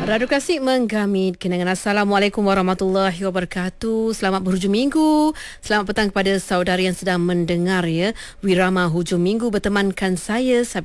Radio Klasik menggami kenangan. Assalamualaikum warahmatullahi wabarakatuh. Selamat berhujung minggu. Selamat petang kepada saudara yang sedang mendengar ya. Wirama Hujung Minggu bertemankan saya